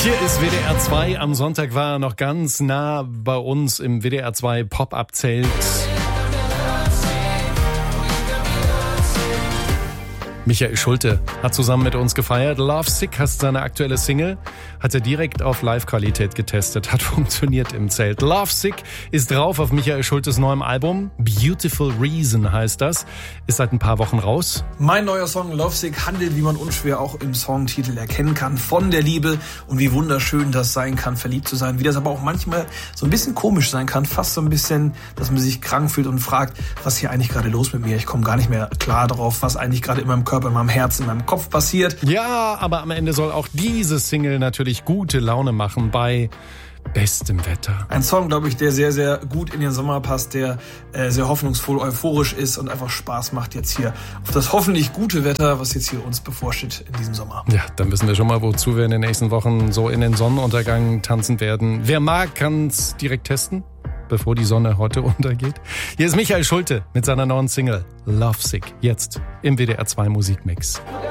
Hier ist WDR 2. Am Sonntag war er noch ganz nah bei uns im WDR 2 Pop-Up-Zelt. Michael Schulte hat zusammen mit uns gefeiert. Lovesick heißt seine aktuelle Single. Hat er direkt auf Live-Qualität getestet. Hat funktioniert im Zelt. Lovesick ist drauf auf Michael Schultes neuem Album. Beautiful Reason heißt das. Ist seit ein paar Wochen raus. Mein neuer Song Lovesick handelt, wie man unschwer auch im Songtitel erkennen kann, von der Liebe und wie wunderschön das sein kann, verliebt zu sein. Wie das aber auch manchmal so ein bisschen komisch sein kann. Fast so ein bisschen, dass man sich krank fühlt und fragt, was hier eigentlich gerade los mit mir? Ich komme gar nicht mehr klar darauf, was eigentlich gerade in meinem Körper, in meinem Herz, in meinem Kopf passiert. Ja, aber am Ende soll auch diese Single natürlich gute Laune machen bei bestem Wetter. Ein Song, glaube ich, der sehr, sehr gut in den Sommer passt, der sehr hoffnungsvoll, euphorisch ist und einfach Spaß macht jetzt hier auf das hoffentlich gute Wetter, was jetzt hier uns bevorsteht in diesem Sommer. Ja, dann wissen wir schon mal, wozu wir in den nächsten Wochen so in den Sonnenuntergang tanzen werden. Wer mag, kann's direkt testen, bevor die Sonne heute untergeht. Hier ist Michael Schulte mit seiner neuen Single Lovesick, jetzt im WDR 2 Musikmix.